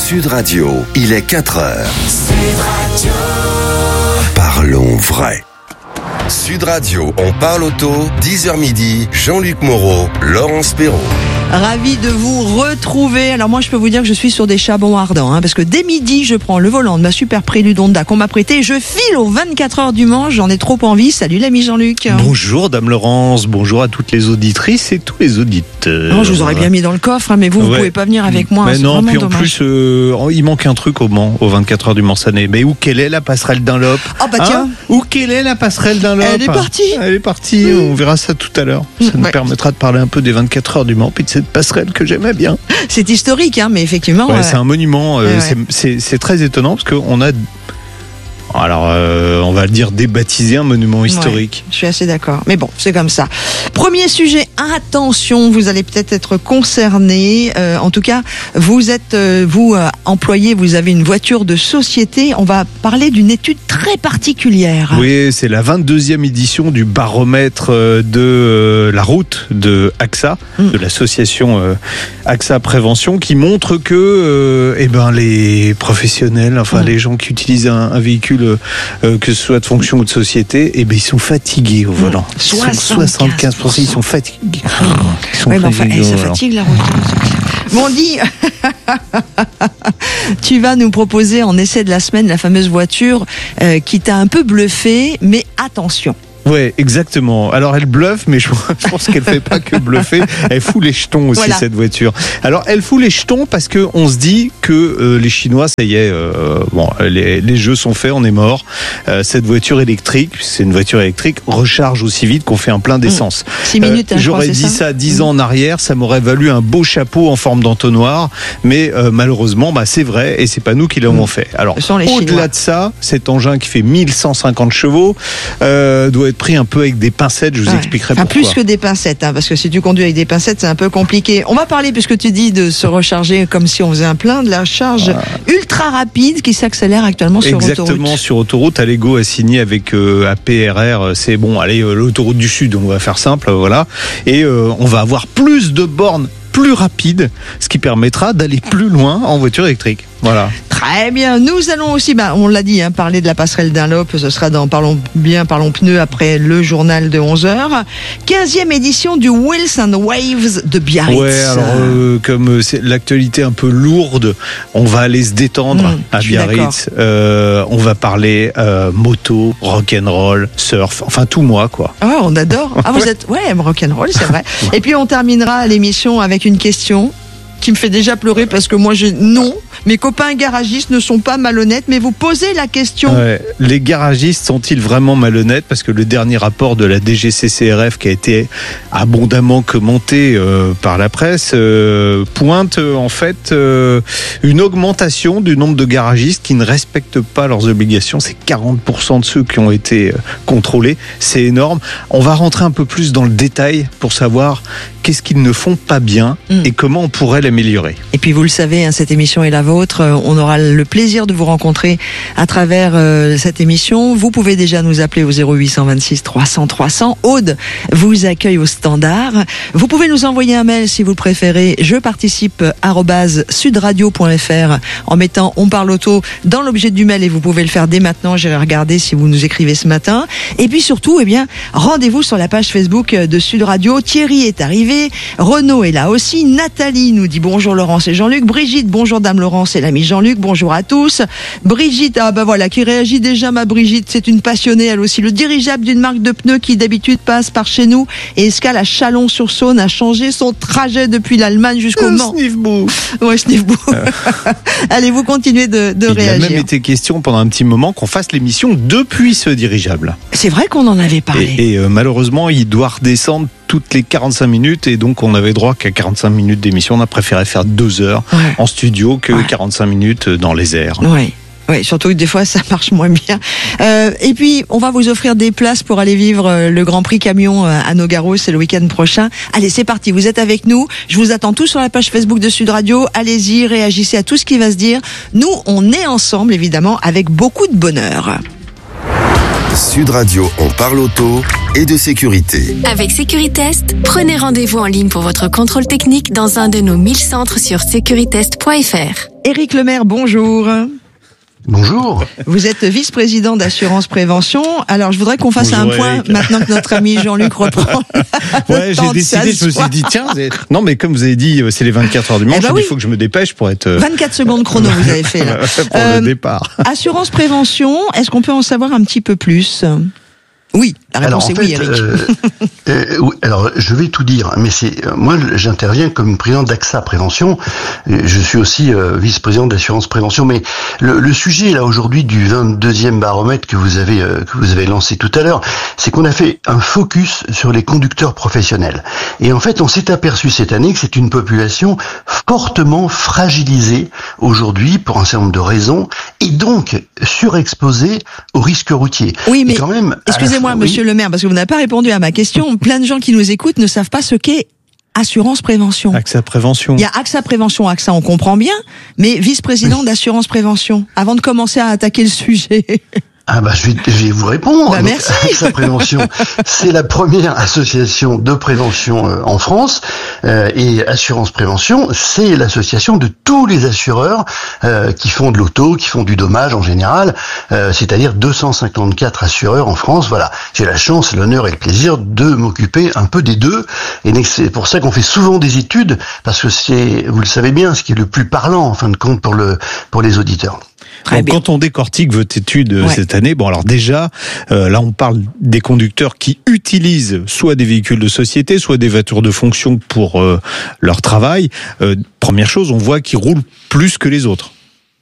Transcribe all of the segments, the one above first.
Sud Radio, il est 4h. Sud Radio. Parlons vrai. Sud Radio, on parle auto, 10h midi, Jean-Luc Moreau, Laurence Perrault. Ravi de vous retrouver. Alors moi je peux vous dire que je suis sur des charbons ardents parce que dès midi je prends le volant de ma super Prélude Honda qu'on m'a prêté et je file aux 24 heures du Mans. J'en ai trop envie. Salut l'ami Jean-Luc. Bonjour Dame Laurence, bonjour à toutes les auditrices et tous les auditeurs. Non, je vous aurais bien mis dans le coffre mais vous pouvez pas venir avec moi. Mais c'est non, puis en dommage. plus il manque un truc au Mans, aux 24 heures du Mans-Sané. Mais quelle est la passerelle Dunlop? Oh bah tiens. Quelle est la passerelle Dunlop? Elle est partie. Elle est partie, on verra ça tout à l'heure. Ça nous permettra de parler un peu des 24 heures du Mans puis de cette passerelle que j'aimais bien. C'est historique mais effectivement. C'est un monument, c'est très étonnant parce qu'on a... Alors, on va le dire débaptisé, un monument historique. Je suis assez d'accord. Mais bon, c'est comme ça. Premier sujet, attention, vous allez peut-être être concerné. En tout cas, vous êtes, employé, vous avez une voiture de société. On va parler d'une étude très particulière. Oui, c'est la 22e édition du baromètre de la route de AXA, de l'association AXA Prévention, qui montre que les professionnels, les gens qui utilisent un véhicule, que ce soit de fonction ou de société, ils sont fatigués au volant. 75%, ils sont fatigués. Ça fatigue la route. Bon, dit, tu vas nous proposer en essai de la semaine la fameuse voiture qui t'a un peu bluffé, mais attention. Ouais, exactement. Alors elle bluffe, mais je pense qu'elle fait pas que bluffer. Elle fout les jetons aussi, cette voiture. Alors elle fout les jetons parce que on se dit que les Chinois, ça y est, les jeux sont faits, on est mort. Cette voiture électrique, c'est une voiture électrique, recharge aussi vite qu'on fait un plein d'essence. 6 minutes. J'aurais dit ça 10 ans en arrière, ça m'aurait valu un beau chapeau en forme d'entonnoir, mais malheureusement, c'est vrai et c'est pas nous qui l'avons fait. Alors au-delà de ça, cet engin qui fait 1150 chevaux doit être pris un peu avec des pincettes, je vous expliquerai pourquoi. Plus que des pincettes, parce que si tu conduis avec des pincettes, c'est un peu compliqué. On va parler, puisque tu dis de se recharger comme si on faisait un plein, de la charge ultra rapide qui s'accélère actuellement sur autoroute. Exactement, sur autoroute. Allego a signé avec APRR, c'est l'autoroute du Sud, on va faire simple, voilà. Et on va avoir plus de bornes plus rapides, ce qui permettra d'aller plus loin en voiture électrique. Voilà. Très bien. Nous allons aussi, on l'a dit, parler de la passerelle Dunlop. Ce sera dans Parlons Pneus après le journal de 11h. 15e édition du Wheels and Waves de Biarritz. Ouais, alors comme c'est l'actualité un peu lourde, on va aller se détendre à Biarritz. On va parler moto, rock'n'roll, surf, enfin tout moi quoi. Ah, on adore. Ah, vous êtes rock'n'roll, c'est vrai. Et puis on terminera l'émission avec une question qui me fait déjà pleurer parce que moi mes copains garagistes ne sont pas malhonnêtes, mais vous posez la question. Les garagistes sont-ils vraiment malhonnêtes? Parce que le dernier rapport de la DGCCRF qui a été abondamment commenté par la presse pointe en fait une augmentation du nombre de garagistes qui ne respectent pas leurs obligations. C'est 40% de ceux qui ont été contrôlés. C'est énorme. On va rentrer un peu plus dans le détail pour savoir qu'est-ce qu'ils ne font pas bien et comment on pourrait l'améliorer. Et puis vous le savez, cette émission est la vôtre. On aura le plaisir de vous rencontrer à travers cette émission. Vous pouvez déjà nous appeler au 0826 300 300. Aude vous accueille au standard. Vous pouvez nous envoyer un mail si vous le préférez. Je participe @sudradio.fr en mettant On parle auto dans l'objet du mail et vous pouvez le faire dès maintenant. J'irai regarder si vous nous écrivez ce matin. Et puis surtout, rendez-vous sur la page Facebook de Sud Radio. Thierry est arrivé. Renaud est là aussi. Nathalie nous dit bonjour Laurence et Jean-Luc. Brigitte, bonjour Dame Laurence et l'ami Jean-Luc. Bonjour à tous. Brigitte, qui réagit déjà, ma Brigitte. C'est une passionnée, elle aussi. Le dirigeable d'une marque de pneus qui d'habitude passe par chez nous et escale à Chalon-sur-Saône a changé son trajet depuis l'Allemagne jusqu'au Mans. Sniff-bou. Ouais, sniff-bou. Allez, vous continuez de réagir. Il a même été question pendant un petit moment qu'on fasse l'émission depuis ce dirigeable. C'est vrai qu'on en avait parlé. Et malheureusement, il doit redescendre toutes les 45 minutes et donc on avait droit qu'à 45 minutes d'émission. On a préféré faire 2 heures en studio que 45 minutes dans les airs. Oui, surtout que des fois ça marche moins bien. Et puis on va vous offrir des places pour aller vivre le Grand Prix camion à Nogaro, c'est le week-end prochain. Allez, c'est parti, vous êtes avec nous. Je vous attends tous sur la page Facebook de Sud Radio. Allez-y, réagissez à tout ce qui va se dire. Nous, on est ensemble évidemment avec beaucoup de bonheur. Sud Radio, on parle auto et de sécurité. Avec Sécuritest, prenez rendez-vous en ligne pour votre contrôle technique dans un de nos 1000 centres sur securitest.fr. Éric Lemaire, bonjour. Bonjour. Vous êtes vice-président d'Assurance Prévention. Alors, je voudrais qu'on fasse un point maintenant que notre ami Jean-Luc reprend. Ouais, j'ai décidé, je me suis dit, tiens, non, mais comme vous avez dit, c'est les 24 heures du Mans, il faut que je me dépêche pour être... 24 secondes chrono, vous avez fait, là. Pour le départ. Assurance Prévention, est-ce qu'on peut en savoir un petit peu plus ? Oui, la réponse est oui, Eric. Oui, alors, je vais tout dire, mais moi, j'interviens comme président d'AXA Prévention. Je suis aussi vice-président d'Assurance Prévention, mais le sujet, là, aujourd'hui, du 22e baromètre que vous avez lancé tout à l'heure, c'est qu'on a fait un focus sur les conducteurs professionnels. Et en fait, on s'est aperçu cette année que c'est une population fortement fragilisée aujourd'hui pour un certain nombre de raisons, et donc surexposée aux risques routiers. Oui, mais quand même, excusez-moi, monsieur le maire, parce que vous n'avez pas répondu à ma question. Plein de gens qui nous écoutent ne savent pas ce qu'est Assurance Prévention. AXA Prévention. Il y a AXA Prévention, AXA on comprend bien, mais vice-président d'Assurance Prévention, avant de commencer à attaquer le sujet. Ah bah je vais vous répondre. Bah merci. AXA Prévention, c'est la première association de prévention en France, et Assurance Prévention, c'est l'association de tous les assureurs qui font de l'auto, qui font du dommage en général, c'est-à-dire 254 assureurs en France. Voilà, j'ai la chance, l'honneur et le plaisir de m'occuper un peu des deux, et c'est pour ça qu'on fait souvent des études, parce que c'est, vous le savez bien, ce qui est le plus parlant en fin de compte pour les auditeurs. Bon, quand on décortique votre étude cette année, bon alors déjà, là on parle des conducteurs qui utilisent soit des véhicules de société, soit des voitures de fonction pour leur travail. Première chose, on voit qu'ils roulent plus que les autres.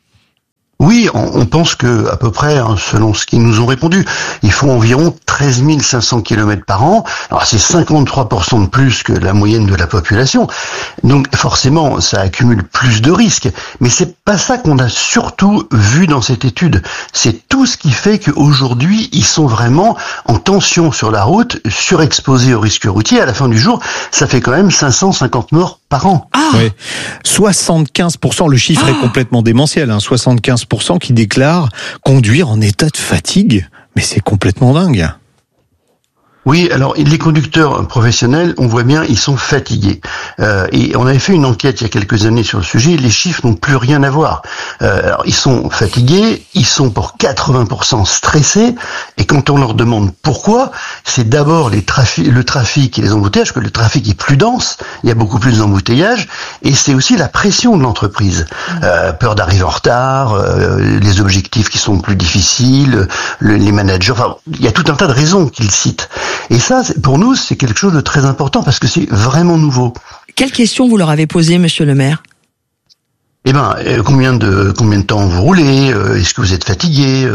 Oui, on pense que à peu près, selon ce qu'ils nous ont répondu, ils font environ 13 500 km par an. Alors c'est 53% de plus que la moyenne de la population. Donc forcément, ça accumule plus de risques. Mais c'est pas ça qu'on a surtout vu dans cette étude. C'est tout ce qui fait qu'aujourd'hui, ils sont vraiment en tension sur la route, surexposés aux risques routiers. À la fin du jour, ça fait quand même 550 morts par an. Ah. Oui. 75%, le chiffre est complètement démentiel, 75% qui déclarent conduire en état de fatigue. Mais c'est complètement dingue. Oui, alors les conducteurs professionnels, on voit bien, ils sont fatigués. Et on avait fait une enquête il y a quelques années sur le sujet, les chiffres n'ont plus rien à voir. Alors ils sont fatigués, ils sont pour 80% stressés, et quand on leur demande pourquoi, c'est d'abord le trafic et les embouteillages, que le trafic est plus dense, il y a beaucoup plus d'embouteillages, et c'est aussi la pression de l'entreprise. Peur d'arriver en retard, les objectifs qui sont plus difficiles, les managers, enfin, il y a tout un tas de raisons qu'ils citent. Et ça, pour nous, c'est quelque chose de très important parce que c'est vraiment nouveau. Quelle question vous leur avez posée, monsieur le maire ? Eh ben, combien de temps vous roulez? Est-ce que vous êtes fatigué?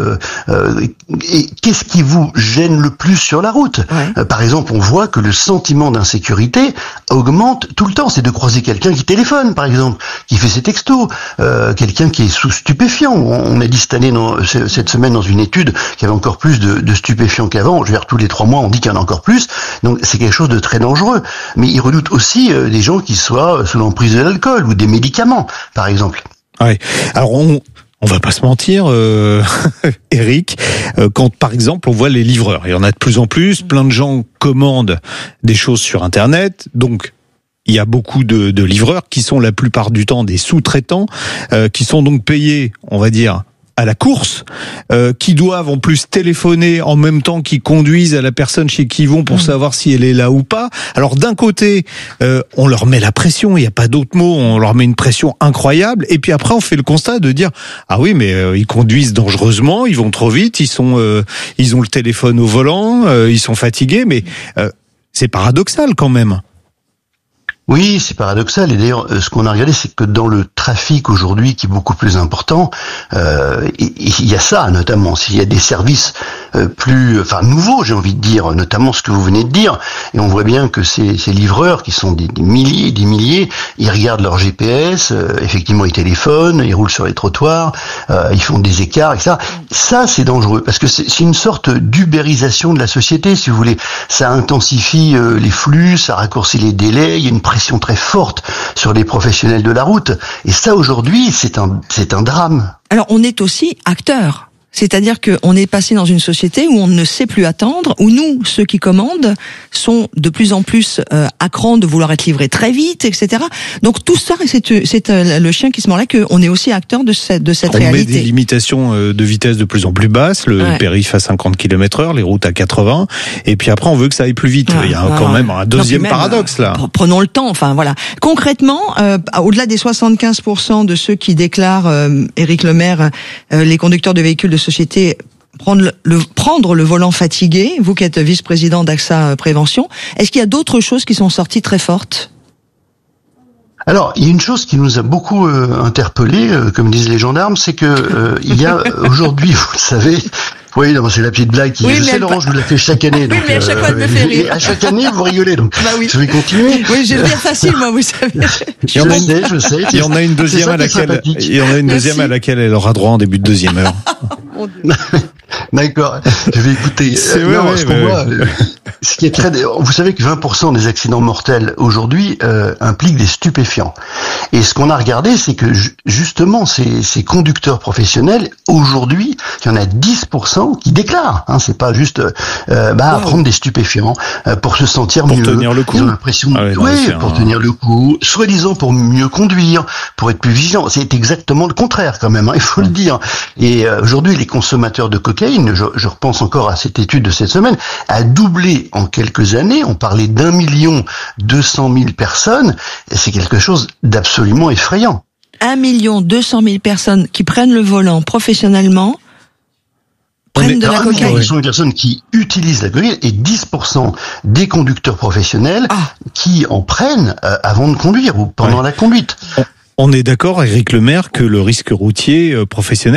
Et qu'est-ce qui vous gêne le plus sur la route? Par exemple, on voit que le sentiment d'insécurité augmente tout le temps. C'est de croiser quelqu'un qui téléphone, par exemple, qui fait ses textos, quelqu'un qui est sous stupéfiant. On a dit cette semaine dans une étude qu'il y avait encore plus de stupéfiants qu'avant. Je veux dire, tous les 3 mois, on dit qu'il y en a encore plus. Donc, c'est quelque chose de très dangereux. Mais ils redoutent aussi des gens qui soient sous l'emprise de l'alcool ou des médicaments, par exemple. Ouais. Alors on va pas se mentir, Eric, quand par exemple on voit les livreurs, il y en a de plus en plus, plein de gens commandent des choses sur Internet, donc il y a beaucoup de livreurs qui sont la plupart du temps des sous-traitants, qui sont donc payés, on va dire, à la course, qui doivent en plus téléphoner en même temps qu'ils conduisent à la personne chez qui ils vont pour savoir si elle est là ou pas. Alors d'un côté, on leur met la pression, il n'y a pas d'autre mot, on leur met une pression incroyable, et puis après on fait le constat de dire ah oui mais ils conduisent dangereusement, ils vont trop vite, ils ont le téléphone au volant, ils sont fatigués, mais c'est paradoxal quand même. Oui, c'est paradoxal. Et d'ailleurs, ce qu'on a regardé, c'est que dans le trafic aujourd'hui, qui est beaucoup plus important, il y a ça notamment. S'il y a des services nouveaux, j'ai envie de dire, notamment ce que vous venez de dire. Et on voit bien que ces livreurs, qui sont des milliers et des milliers, ils regardent leur GPS, effectivement ils téléphonent, ils roulent sur les trottoirs, ils font des écarts, etc. Ça, c'est dangereux, parce que c'est une sorte d'ubérisation de la société, si vous voulez. Ça intensifie les flux, ça raccourcit les délais, il y a une pression très forte sur les professionnels de la route. Et ça, aujourd'hui, c'est un drame. Alors, on est aussi acteur. C'est-à-dire qu'on est passé dans une société où on ne sait plus attendre, où nous, ceux qui commandent, sont de plus en plus à cran de vouloir être livrés très vite, etc. Donc tout ça, c'est le chien qui se mord là, qu'on est aussi acteur de cette réalité. On met des limitations de vitesse de plus en plus basses, le périph' à 50 km/h, les routes à 80, et puis après on veut que ça aille plus vite. Il y a quand même un deuxième paradoxe là. Prenons le temps, enfin voilà. Concrètement, au-delà des 75% de ceux qui déclarent, Éric Lemaire, les conducteurs de véhicules de société prendre le volant fatigué, vous qui êtes vice-président d'AXA Prévention, est-ce qu'il y a d'autres choses qui sont sorties très fortes ? Alors, il y a une chose qui nous a beaucoup interpellés, comme disent les gendarmes, c'est que il y a aujourd'hui, vous le savez, oui, non, c'est la petite blague qui, je sais, Laurent, je vous la fais chaque année. Oui, donc, mais à chaque fois, elle me fait rire. Et à chaque année, vous rigolez, donc. Bah oui. Je vais continuer. Oui, j'ai le rire facile, moi, vous savez. Je sais. Il y en a une deuxième à laquelle elle aura droit en début de deuxième heure. D'accord. Je vais écouter. Ce qui est très, vous savez que 20% des accidents mortels aujourd'hui impliquent des stupéfiants. Et ce qu'on a regardé, c'est que justement ces conducteurs professionnels aujourd'hui, il y en a 10% qui déclarent. Hein, c'est pas juste prendre des stupéfiants pour se sentir mieux. Pour tenir le coup. Ils ont l'impression, pour tenir le coup, soi-disant pour mieux conduire, pour être plus vigilant. C'est exactement le contraire quand même. Hein, il faut le dire. Et aujourd'hui, les consommateurs de cocaïne, je repense encore à cette étude de cette semaine, a doublé en quelques années. On parlait d'1 200 000 personnes. Et c'est quelque chose d'absolument effrayant. 1 200 000 personnes qui prennent le volant professionnellement prennent de la cocaïne. Ce sont les personnes qui utilisent la cocaïne et 10% des conducteurs professionnels qui en prennent avant de conduire ou pendant la conduite. On est d'accord, Éric Lemaire, que le risque routier professionnel